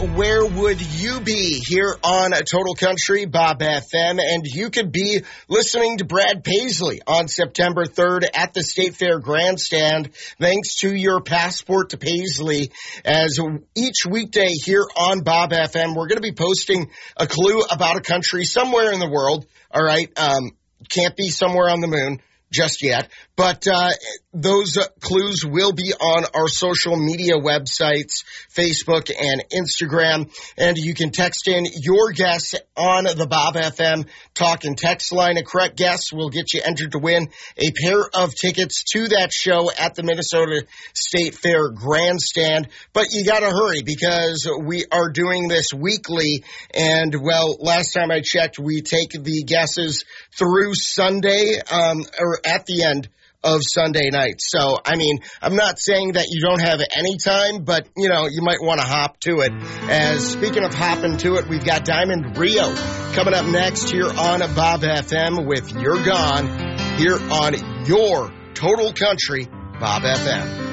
Where would you be here on Total Country, Bob FM? And you could be listening to Brad Paisley on September 3rd at the State Fair Grandstand, thanks to your passport to Paisley. As each weekday here on Bob FM, we're going to be posting a clue about a country somewhere in the world. All right. Can't be somewhere on the moon just yet, but those clues will be on our social media websites, Facebook and Instagram, and you can text in your guess on the Bob FM talk and text line. A correct guess will get you entered to win a pair of tickets to that show at the Minnesota State Fair Grandstand, but you got to hurry because we are doing this weekly, and well, last time I checked, we take the guesses through Sunday, or at the end of Sunday night. So, I mean, I'm not saying that you don't have any time, but, you know, you might want to hop to it. As speaking of hopping to it, we've got Diamond Rio coming up next here on Bob FM with You're Gone here on your Total Country, Bob FM.